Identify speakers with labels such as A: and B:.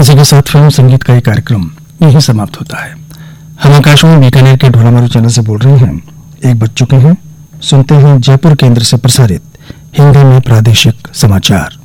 A: इसी के साथ फिल्म संगीत का ये कार्यक्रम यही समाप्त होता है। हम आकाशवाणी बीकानेर के ढोलामारू चैनल से बोल रहे हैं, 1 बज चुके हैं। सुनते हैं जयपुर केंद्र से प्रसारित हिंदी में प्रादेशिक समाचार।